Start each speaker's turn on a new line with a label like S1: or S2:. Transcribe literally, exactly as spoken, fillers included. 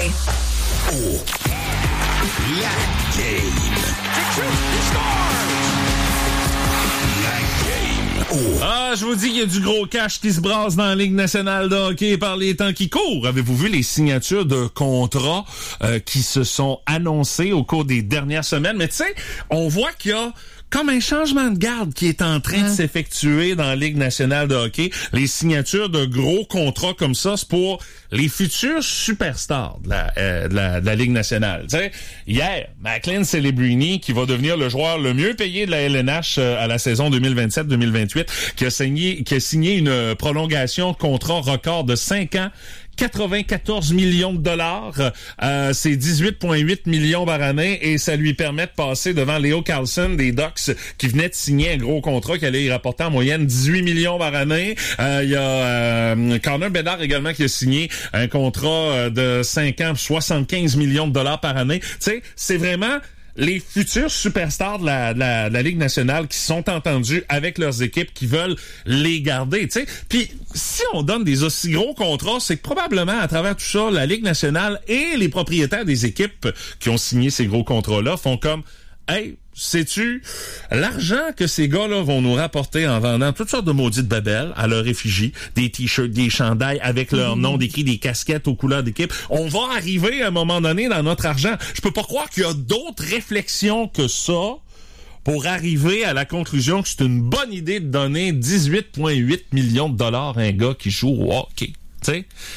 S1: hockey.
S2: Oh. La game. Oh.
S3: Ah, je vous dis qu'il y a du gros cash qui se brasse dans la Ligue nationale de hockey par les temps qui courent. Avez-vous vu les signatures de contrats euh, qui se sont annoncées au cours des dernières semaines? Mais tu sais, on voit qu'il y a comme un changement de garde qui est en train de s'effectuer dans la Ligue nationale de hockey. Les signatures de gros contrats comme ça, c'est pour les futurs superstars de la, euh, de la, de la Ligue nationale. Tu sais, hier, Macklin Celebrini, qui va devenir le joueur le mieux payé de la L N H euh, à la saison deux mille vingt-sept deux mille vingt-huit, qui a signé, qui a signé une prolongation de contrat record de cinq ans, quatre-vingt-quatorze millions de dollars, euh, c'est dix-huit virgule huit millions par année et ça lui permet de passer devant Leo Carlson des Ducks qui venait de signer un gros contrat qui allait y rapporter en moyenne dix-huit millions par année. Euh, il y a euh, Connor Bedard également qui a signé un contrat de cinq ans, soixante-quinze millions de dollars par année. Tu sais, c'est vraiment les futurs superstars de la, de la, de la Ligue nationale qui sont entendus avec leurs équipes, qui veulent les garder, tu sais. Puis, si on donne des aussi gros contrats, c'est que probablement, à travers tout ça, la Ligue nationale et les propriétaires des équipes qui ont signé ces gros contrats-là font comme « Hey, sais-tu, l'argent que ces gars-là vont nous rapporter en vendant toutes sortes de maudites babelles à leur effigie, des t-shirts, des chandails avec leur nom décrit, des casquettes aux couleurs d'équipe, on va arriver à un moment donné dans notre argent. Je peux pas croire qu'il y a d'autres réflexions que ça pour arriver à la conclusion que c'est une bonne idée de donner dix-huit virgule huit millions de dollars à un gars qui joue au hockey. Tu sais?